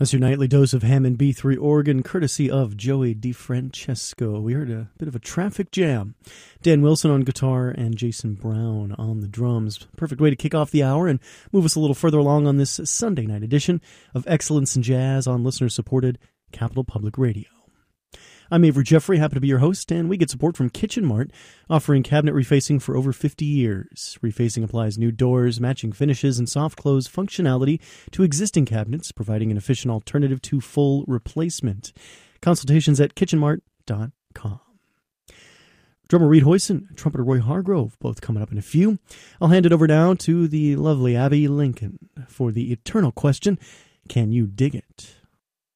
That's your nightly dose of Hammond B3 organ, courtesy of Joey DeFrancesco. We heard a bit of a traffic jam. Dan Wilson on guitar and Jason Brown on the drums. Perfect way to kick off the hour and move us a little further along on this Sunday night edition of Excellence in Jazz on listener-supported Capital Public Radio. I'm Avery Jeffrey, happy to be your host, and we get support from Kitchen Mart, offering cabinet refacing for over 50 years. Refacing applies new doors, matching finishes, and soft close functionality to existing cabinets, providing an efficient alternative to full replacement. Consultations at kitchenmart.com. Drummer Reed Hoyson, trumpeter Roy Hargrove, both coming up in a few. I'll hand it over now to the lovely Abby Lincoln for the eternal question, can you dig it?